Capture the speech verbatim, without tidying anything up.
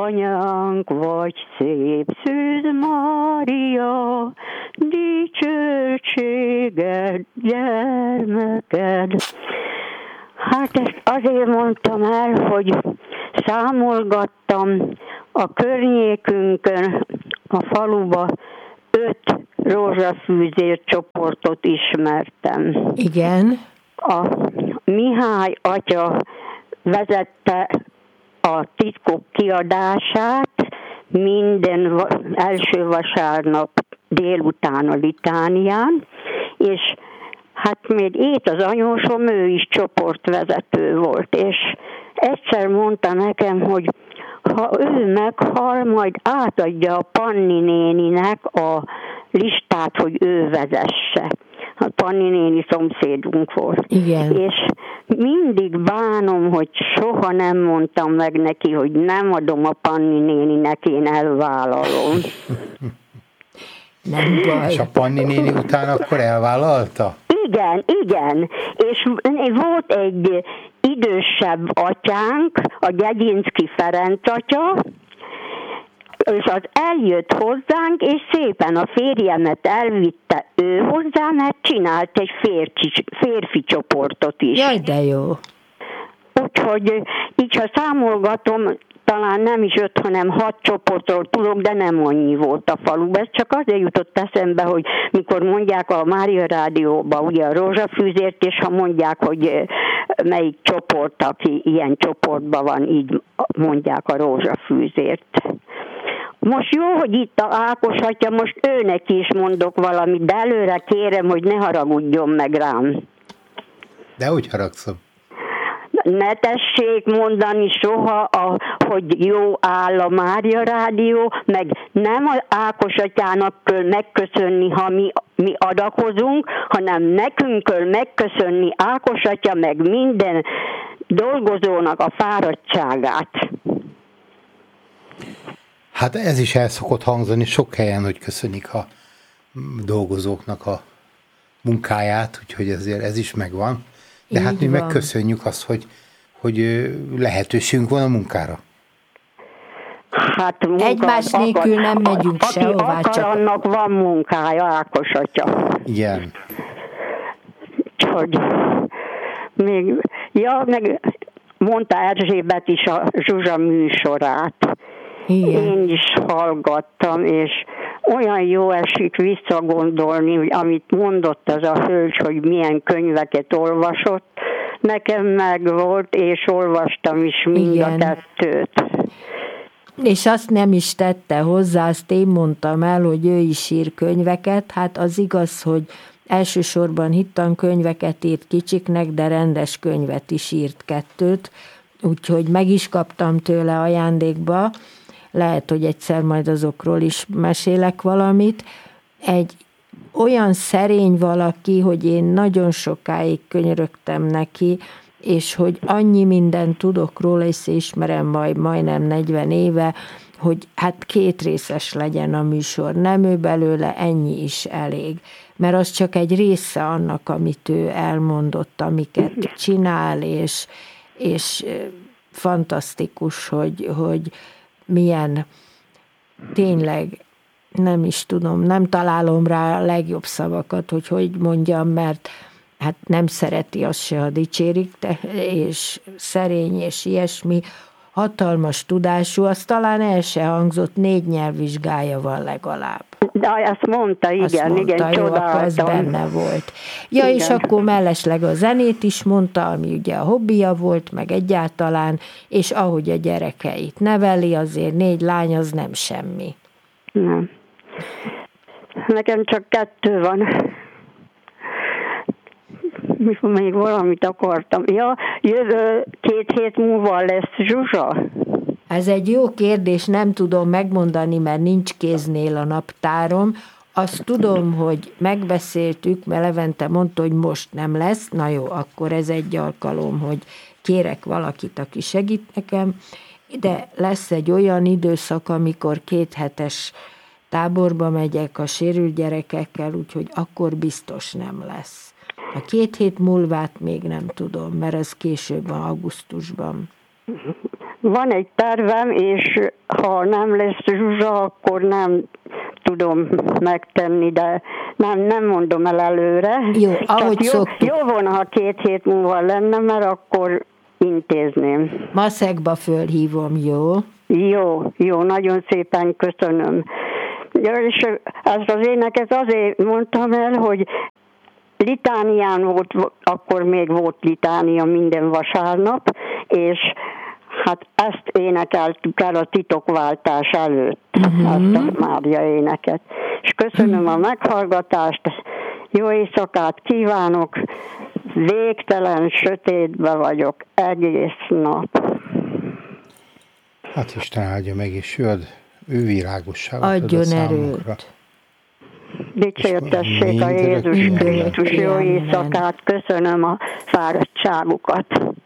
anyánk vagy szép Szűz Mária, dicsőséged gyermeked. Hát ezt azért mondtam el, hogy számolgattam a környékünkön, a faluba öt rózsafűzér csoportot ismertem. Igen. A Mihály atya vezette a titkok kiadását minden első vasárnap délután a litánián, és hát még Ét az anyósom, ő is csoportvezető volt, és egyszer mondta nekem, hogy ha ő meghal, majd átadja a Panni néninek a listát, hogy ő vezesse. A Panni néni szomszédunk volt. Igen. És mindig bánom, hogy soha nem mondtam meg neki, hogy nem adom a Panni néninek, én elvállalom. Nem baj. És a Panni néni után akkor elvállalta? Igen, igen. És volt egy idősebb atyánk, a Gyegyinszky Ferenc atya, és az eljött hozzánk, és szépen a férjemet elvitte ő hozzá, mert csinált egy férfi, férfi csoportot is. Jaj, de jó. Úgyhogy így, ha számolgatom, talán nem is öt, hanem hat csoportról tudok, de nem annyi volt a faluban. Ez csak azért jutott eszembe, hogy mikor mondják a Mária Rádióban ugye a rózsafűzért, és ha mondják, hogy melyik csoport, aki ilyen csoportban van, így mondják a rózsafűzért. Most jó, hogy itt a Ákos atya, most őnek is mondok valamit, de előre kérem, hogy ne haragudjon meg rám. De úgy haragszom. Ne tessék mondani soha, a, hogy jó áll a Mária Rádió, meg nem az Ákos atyának kell megköszönni, ha mi, mi adakozunk, hanem nekünk kell megköszönni Ákos atya, meg minden dolgozónak a fáradtságát. Hát ez is el szokott hangzani sok helyen, hogy köszönik a dolgozóknak a munkáját, úgyhogy ezért ez is megvan. De hát mi megköszönjük azt, hogy, hogy lehetőségünk van a munkára. Hát munka, egymás nélkül akar, nem megyünk aki sehová. Aki akar, csak annak van munkája, Ákos atya. Igen. Hogy még, ja, meg mondta Erzsébet is a Zsuzsa műsorát. Igen. Én is hallgattam, és olyan jó esik visszagondolni, hogy amit mondott az a hölgy, hogy milyen könyveket olvasott. Nekem megvolt, és olvastam is mind Igen. a kettőt. És azt nem is tette hozzá, azt én mondtam el, hogy ő is ír könyveket. Hát az igaz, hogy elsősorban hittankönyveket írt kicsiknek, de rendes könyvet is írt kettőt, úgyhogy meg is kaptam tőle ajándékba. Lehet, hogy egyszer majd azokról is mesélek valamit. Egy olyan szerény valaki, hogy én nagyon sokáig könyörögtem neki, és hogy annyi mindent tudok róla, és ismerem majd majdnem negyven éve, hogy hát két részes legyen a műsor. Nem ő belőle, ennyi is elég. Mert az csak egy része annak, amit ő elmondott, amiket csinál, és, és fantasztikus, hogy, hogy milyen tényleg, nem is tudom, nem találom rá a legjobb szavakat, hogy hogy mondjam, mert hát nem szereti azt se, ha dicsérik, de, és szerény, és ilyesmi, hatalmas tudású, az talán el se hangzott, négy nyelvvizsgája van legalább. De azt mondta, igen, azt mondta, igen, jó, akkor az benne volt. Ja, igen. És akkor mellesleg a zenét is mondta, ami ugye a hobbija volt, meg egyáltalán, és ahogy a gyerekeit neveli, azért négy lány az nem semmi. Nem. Nekem csak kettő van. Még valamit akartam. Ja, jövő két hét múlva lesz Zsuzsa? Ez egy jó kérdés, nem tudom megmondani, mert nincs kéznél a naptárom. Azt tudom, hogy megbeszéltük, mert Levente mondta, hogy most nem lesz. Na jó, akkor ez egy alkalom, hogy kérek valakit, aki segít nekem, de lesz egy olyan időszak, amikor kéthetes táborba megyek a sérült gyerekekkel, úgyhogy akkor biztos nem lesz. A két hét múlvát még nem tudom, mert ez később van, augusztusban. Van egy tervem, és ha nem lesz zsuzsa, akkor nem tudom megtenni, de nem, nem mondom el előre. Jó, ahogy jó, szoktuk. jó volna, ha két hét múlva lenne, mert akkor intézném. Maszekba fölhívom, jó? Jó, jó, nagyon szépen köszönöm. Ja, és ezt az éneket azért mondtam el, hogy litánián volt, akkor még volt litánia minden vasárnap, és hát ezt énekeltük el a titokváltás előtt, uh-huh. ezt a Mária éneket. És köszönöm uh-huh. a meghallgatást, jó éjszakát kívánok, végtelen sötétbe vagyok egész nap. Hát Isten áldja meg, és jöd, ő világosságot adjon ad a számunkra. Erőt. Dicsértessék a Jézus Krisztus, jó éjszakát, köszönöm a fáradtságukat.